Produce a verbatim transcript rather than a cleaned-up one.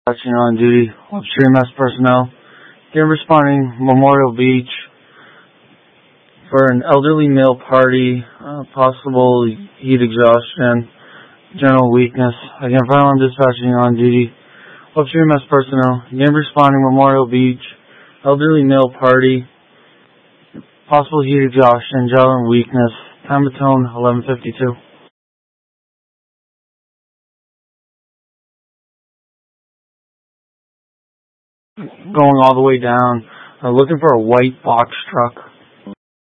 Watching on duty, upstream S personnel. Again, responding Memorial Beach for an elderly male party, uh, possible heat exhaustion, general weakness. Again, firearm dispatching on duty, upstream S personnel. Again, responding Memorial Beach, elderly male party, possible heat exhaustion, general weakness. Time of tone eleven fifty-two. Going all the way down, uh, looking for a white box truck.